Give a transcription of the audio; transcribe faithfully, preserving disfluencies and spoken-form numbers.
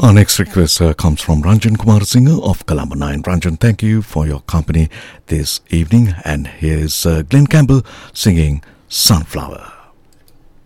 Our next request uh, comes from Ranjan Kumar Singh of Colombo nine. Ranjan, thank you for your company this evening. And here's uh, Glenn Campbell singing Sunflower.